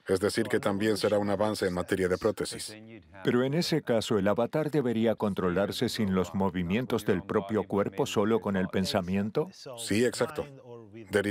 Es decir, que también será un avance en materia de prótesis. Pero en ese caso, ¿el avatar debería controlarse sin los movimientos del propio cuerpo, solo con el pensamiento? Sí, exacto.